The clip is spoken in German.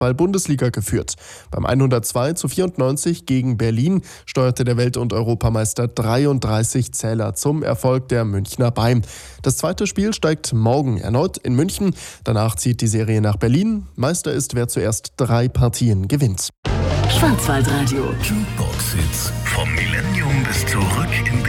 Bundesliga geführt. Beim 102:94 gegen Berlin steuerte der Welt- und Europameister 33 Zähler zum Erfolg der Münchner bei. Das zweite Spiel steigt morgen erneut in München. Danach zieht die Serie nach Berlin. Meister ist, wer zuerst 3 Partien gewinnt. Schwarzwaldradio. Jukebox Hits vom Millennium bis zurück in